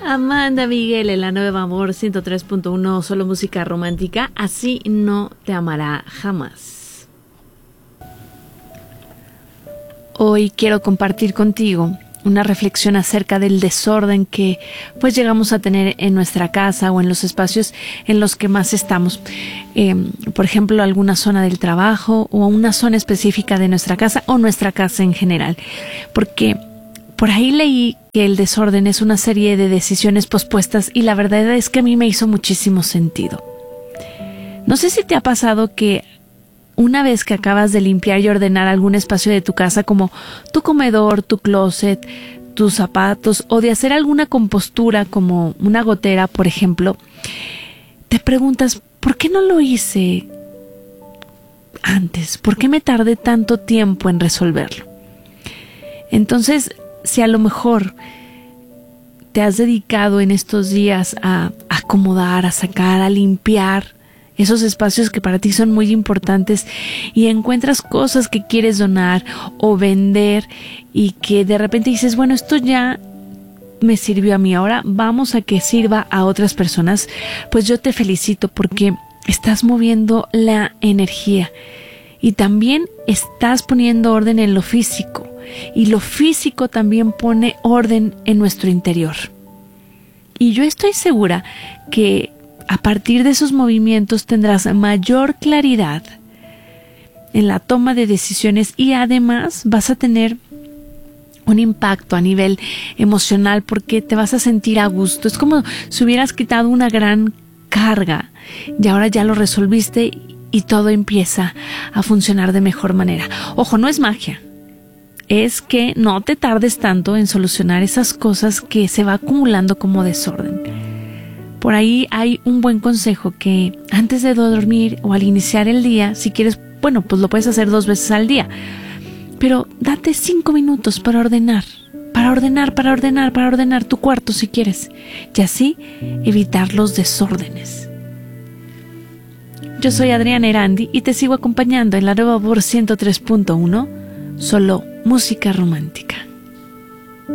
Amanda Miguel en la Nueva Amor 103.1, solo música romántica, así no te amará jamás. Hoy quiero compartir contigo una reflexión acerca del desorden que pues llegamos a tener en nuestra casa o en los espacios en los que más estamos. Por ejemplo, alguna zona del trabajo o una zona específica de nuestra casa o nuestra casa en general. Porque por ahí leí que el desorden es una serie de decisiones pospuestas y la verdad es que a mí me hizo muchísimo sentido. No sé si te ha pasado que una vez que acabas de limpiar y ordenar algún espacio de tu casa como tu comedor, tu closet, tus zapatos o de hacer alguna compostura como una gotera, por ejemplo, te preguntas, ¿por qué no lo hice antes? ¿Por qué me tardé tanto tiempo en resolverlo? Entonces, si a lo mejor te has dedicado en estos días a acomodar, a sacar, a limpiar esos espacios que para ti son muy importantes y encuentras cosas que quieres donar o vender y que de repente dices, bueno, esto ya me sirvió a mí, ahora vamos a que sirva a otras personas, pues yo te felicito porque estás moviendo la energía y también estás poniendo orden en lo físico y lo físico también pone orden en nuestro interior. Y yo estoy segura que a partir de esos movimientos tendrás mayor claridad en la toma de decisiones y además vas a tener un impacto a nivel emocional porque te vas a sentir a gusto. Es como si hubieras quitado una gran carga y ahora ya lo resolviste y todo empieza a funcionar de mejor manera. Ojo, no es magia. Es que no te tardes tanto en solucionar esas cosas que se va acumulando como desorden. Por ahí hay un buen consejo que antes de dormir o al iniciar el día, si quieres, bueno, pues lo puedes hacer 2 veces al día. Pero date 5 minutos para ordenar tu cuarto si quieres. Y así evitar los desórdenes. Yo soy Adriana Erandi y te sigo acompañando en la Nueva Amor 103.1, solo música romántica.